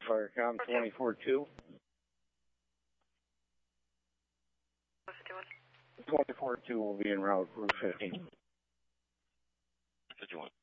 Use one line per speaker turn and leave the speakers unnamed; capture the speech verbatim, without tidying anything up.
Firecom twenty-four two.
What's it doing?
twenty-four two will be en route for fifteen.
fifty-one.